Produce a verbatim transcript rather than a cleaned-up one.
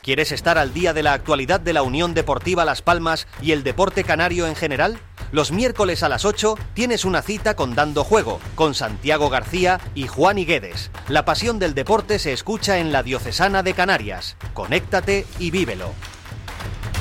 ¿Quieres estar al día de la actualidad de la Unión Deportiva Las Palmas y el deporte canario en general? Los miércoles a las ocho tienes una cita con Dando Juego, con Santiago García y Juan Higuedes. La pasión del deporte se escucha en la Diocesana de Canarias. Conéctate y vívelo.